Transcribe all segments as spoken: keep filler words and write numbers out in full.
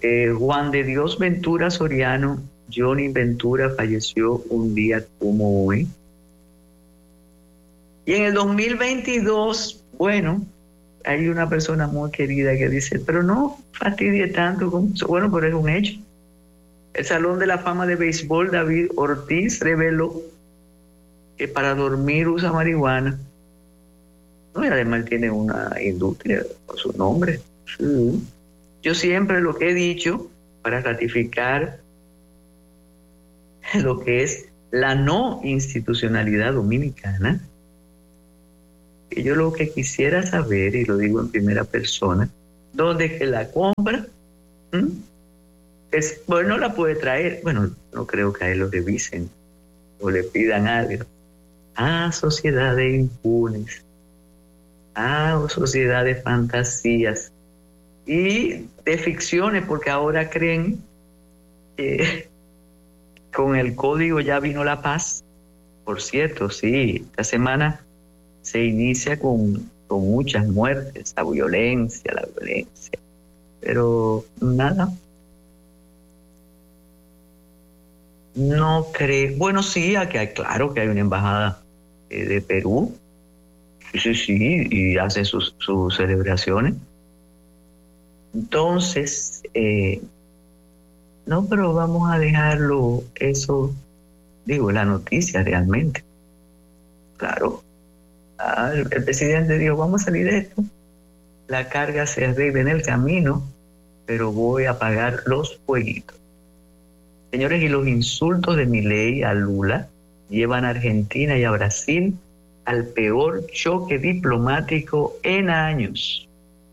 Eh, Juan de Dios Ventura Soriano, Johnny Ventura, falleció un día como hoy. Y en el dos mil veintidós, bueno, hay una persona muy querida que dice, pero no fastidie tanto con eso. Bueno, pero es un hecho. El Salón de la Fama de Béisbol David Ortiz reveló que para dormir usa marihuana. No, y además tiene una industria con su nombre. Sí. Yo siempre lo que he dicho para ratificar lo que es la no institucionalidad dominicana, que yo lo que quisiera saber, y lo digo en primera persona, ¿dónde es que la compra? ¿Mm? Es, bueno, la puede traer. Bueno, no creo que a él lo revisen o le pidan algo. Ah, sociedad de impunes. Ah, sociedad de fantasías. Y de ficciones, porque ahora creen que con el código ya vino la paz. Por cierto, sí, esta semana se inicia con, con muchas muertes, la violencia, la violencia. Pero nada. No creo. Bueno, sí, aquí hay, claro que hay una embajada eh, de Perú. Sí, sí, sí, y hace sus, sus celebraciones. Entonces, eh, no, pero vamos a dejarlo, eso, digo, la noticia realmente. Claro, ah, el, el presidente dijo, vamos a salir de esto, la carga se arregla en el camino, pero voy a pagar los fueguitos. Señores, y los insultos de Milei a Lula llevan a Argentina y a Brasil al peor choque diplomático en años.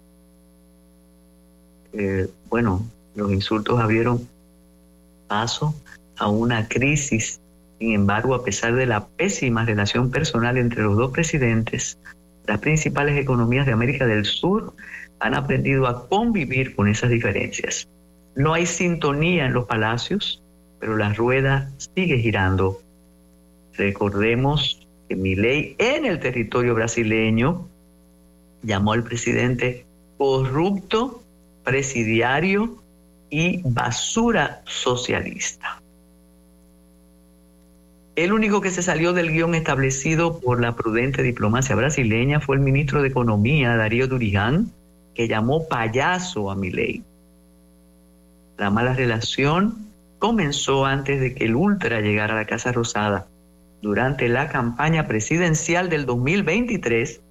Eh, bueno, los insultos abrieron paso a una crisis. Sin embargo, a pesar de la pésima relación personal entre los dos presidentes, las principales economías de América del Sur han aprendido a convivir con esas diferencias. No hay sintonía en los palacios, pero la rueda sigue girando. Recordemos que Milei en el territorio brasileño llamó al presidente corrupto, presidiario y basura socialista. El único que se salió del guión establecido por la prudente diplomacia brasileña fue el ministro de Economía, Darío Duriján, que llamó payaso a Milei. La mala relación comenzó antes de que el ultra llegara a la Casa Rosada. Durante la campaña presidencial del dos mil veintitrés,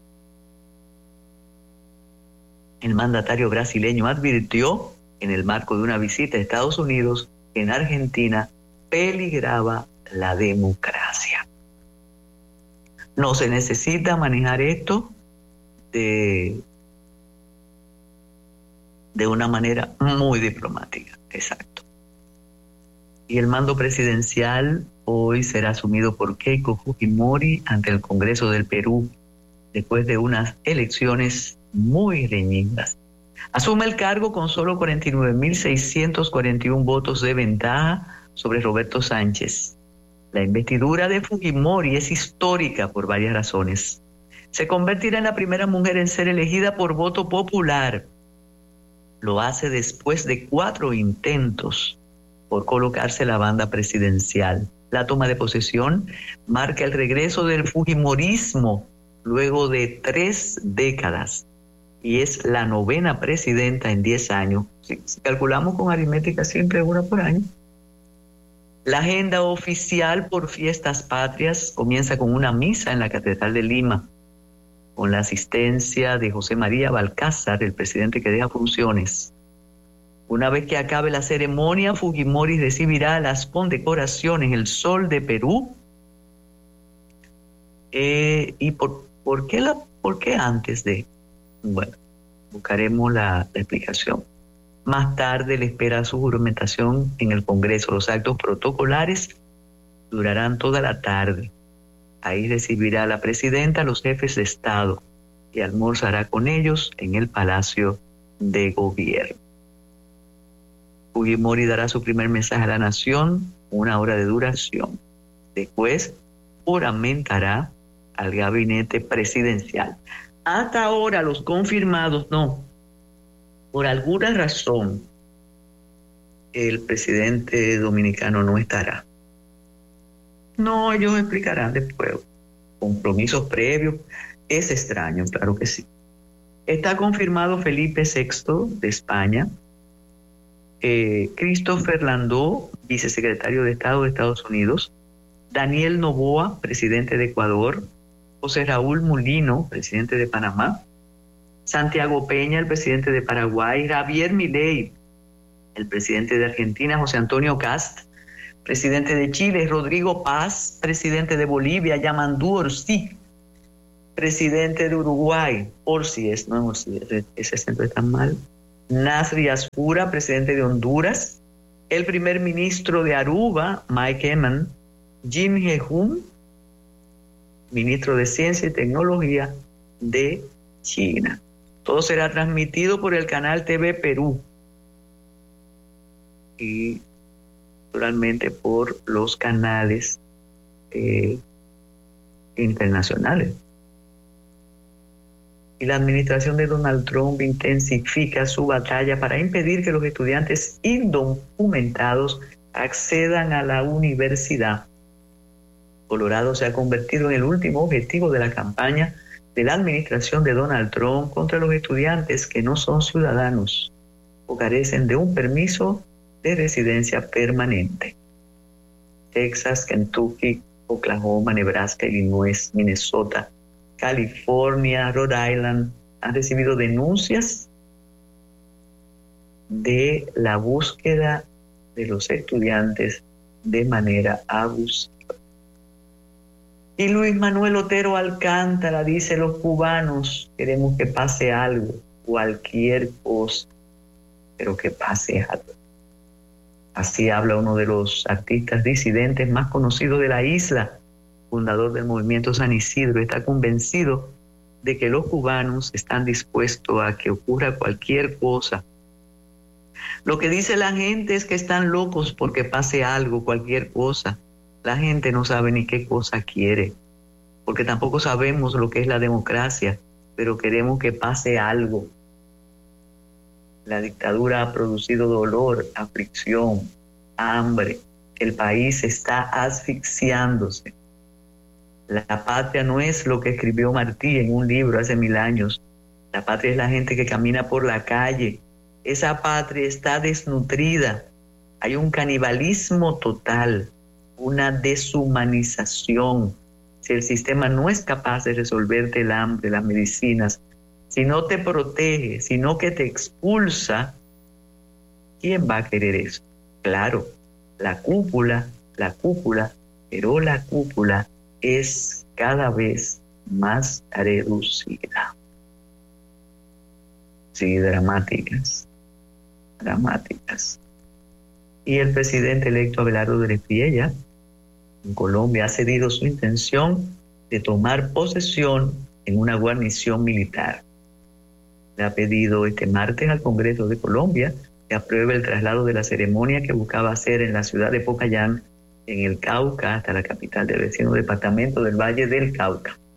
el mandatario brasileño advirtió, en el marco de una visita a Estados Unidos, que en Argentina peligraba la democracia. No se necesita manejar esto de, de una manera muy diplomática, exacto. Y el mando presidencial hoy será asumido por Keiko Fujimori ante el Congreso del Perú, después de unas elecciones muy reñidas. Asume el cargo con solo cuarenta y nueve mil seiscientos cuarenta y uno votos de ventaja sobre Roberto Sánchez. La investidura de Fujimori es histórica por varias razones. Se convertirá en la primera mujer en ser elegida por voto popular. Lo hace después de cuatro intentos por colocarse la banda presidencial. La toma de posesión marca el regreso del fujimorismo luego de tres décadas y es la novena presidenta en diez años. Si, si calculamos con aritmética simple, una por año. La agenda oficial por fiestas patrias comienza con una misa en la Catedral de Lima, con la asistencia de José María Balcázar, el presidente que deja funciones. Una vez que acabe la ceremonia, Fujimori recibirá las condecoraciones El Sol de Perú. Eh, ¿Y por, por, qué la, por qué antes de? Bueno, buscaremos la, la explicación. Más tarde le espera su juramentación en el Congreso. Los actos protocolares durarán toda la tarde. Ahí recibirá a la presidenta los jefes de Estado y almorzará con ellos en el Palacio de Gobierno. Fujimori dará su primer mensaje a la nación, una hora de duración. Después juramentará al gabinete presidencial. Hasta ahora los confirmados no. Por alguna razón, el presidente dominicano no estará. No, ellos explicarán después. Compromisos previos. Es extraño, claro que sí. Está confirmado Felipe sexto de España. Eh, Christopher Landó, vicesecretario de Estado de Estados Unidos. Daniel Noboa, presidente de Ecuador. José Raúl Mulino, presidente de Panamá. Santiago Peña, el presidente de Paraguay. Javier Milei, el presidente de Argentina. José Antonio Kast, presidente de Chile. Rodrigo Paz, presidente de Bolivia. Yamandú Orsi, presidente de Uruguay. Orsi es, no es Orsi, ese acento está mal. Nasri Asfura, presidente de Honduras. El primer ministro de Aruba, Mike Eman. Jim He-hun, ministro de Ciencia y Tecnología de China. Todo será transmitido por el canal T V Perú y naturalmente por los canales eh, internacionales. Y la administración de Donald Trump intensifica su batalla para impedir que los estudiantes indocumentados accedan a la universidad. Colorado se ha convertido en el último objetivo de la campaña de la administración de Donald Trump contra los estudiantes que no son ciudadanos o carecen de un permiso de residencia permanente. Texas, Kentucky, Oklahoma, Nebraska, Illinois, Minnesota, California, Rhode Island han recibido denuncias de la búsqueda de los estudiantes de manera abusiva. Y Luis Manuel Otero Alcántara dice: los cubanos queremos que pase algo, cualquier cosa, pero que pase algo. Así habla uno de los artistas disidentes más conocidos de la isla, fundador del movimiento San Isidro. Está convencido de que los cubanos están dispuestos a que ocurra cualquier cosa. Lo que dice la gente es que están locos porque pase algo, cualquier cosa. La gente no sabe ni qué cosa quiere, porque tampoco sabemos lo que es la democracia, pero queremos que pase algo. La dictadura ha producido dolor, aflicción, hambre. El país está asfixiándose. La patria no es lo que escribió Martí en un libro hace mil años. La patria es la gente que camina por la calle. Esa patria está desnutrida. Hay un canibalismo total, una deshumanización. Si el sistema no es capaz de resolverte el hambre, las medicinas, si no te protege, sino que te expulsa, ¿quién va a querer eso? Claro, la cúpula, la cúpula, pero la cúpula es cada vez más reducida. Sí, dramáticas, dramáticas. Y el presidente electo Abelardo de Piella, en Colombia, ha cedido su intención de tomar posesión en una guarnición militar. Le ha pedido este martes al Congreso de Colombia que apruebe el traslado de la ceremonia que buscaba hacer en la ciudad de Popayán, en el Cauca, hasta la capital del vecino departamento del Valle del Cauca.